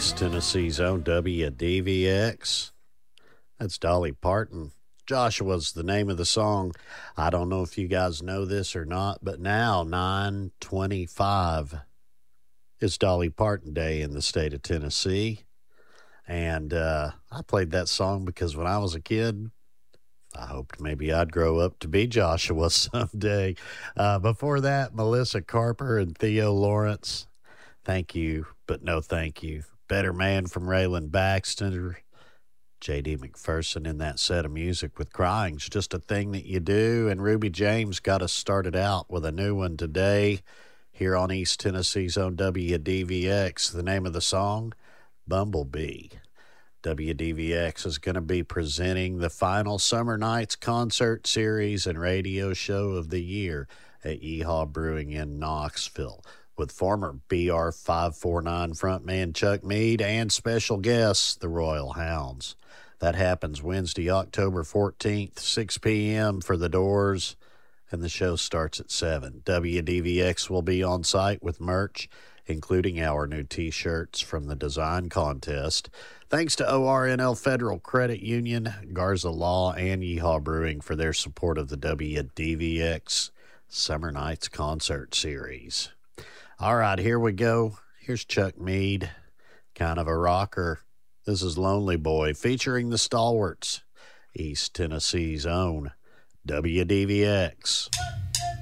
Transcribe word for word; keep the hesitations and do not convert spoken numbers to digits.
East Tennessee's own W D V X. That's Dolly Parton. Joshua's the name of the song. I don't know if you guys know this or not, but now nine twenty-five is Dolly Parton Day in the state of Tennessee. And uh, I played that song because when I was a kid, I hoped maybe I'd grow up to be Joshua someday. Uh, before that, Melissa Carper and Theo Lawrence. Thank you, but no thank you. Better Man from Raylan Baxter. J D McPherson in that set of music with Crying's Just a Thing That You Do. And Ruby James got us started out with a new one today here on East Tennessee's own W D V X. The name of the song, Bumblebee. W D V X is going to be presenting the final Summer Nights concert series and radio show of the year at Yeehaw Brewing in Knoxville, with former B R five forty-nine frontman Chuck Mead and special guests, the Royal Hounds. That happens Wednesday, October fourteenth, six p.m. for the doors, and the show starts at seven. W D V X will be on site with merch, including our new T-shirts from the design contest. Thanks to O R N L Federal Credit Union, Garza Law, and Yeehaw Brewing for their support of the W D V X Summer Nights concert series. All right, here we go. Here's Chuck Mead, kind of a rocker. This is Lonely Boy, featuring the Stalwarts, East Tennessee's own W D V X.